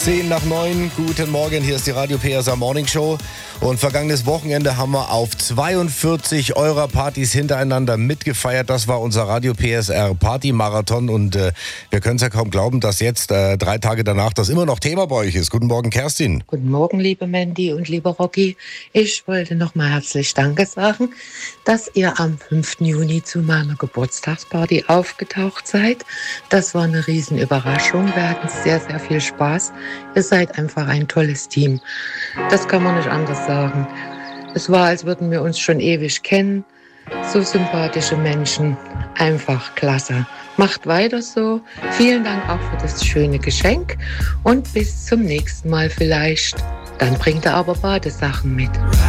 10:10. Guten Morgen, hier ist die Radio PSR Morning Show. Und vergangenes Wochenende haben wir auf 42 Euro-Partys hintereinander mitgefeiert. Das war unser Radio PSR Party-Marathon. Und wir können es ja kaum glauben, dass jetzt 3 Tage danach das immer noch Thema bei euch ist. Guten Morgen, Kerstin. Guten Morgen, liebe Mandy und lieber Rocky. Ich wollte nochmal herzlich Danke sagen, dass ihr am 5. Juni zu meiner Geburtstagsparty aufgetaucht seid. Das war eine Riesenüberraschung. Wir hatten sehr, sehr viel Spaß. Ihr seid einfach ein tolles Team. Das kann man nicht anders sagen. Es war, als würden wir uns schon ewig kennen. So sympathische Menschen. Einfach klasse. Macht weiter so. Vielen Dank auch für das schöne Geschenk. Und bis zum nächsten Mal vielleicht. Dann bringt er aber Badesachen mit.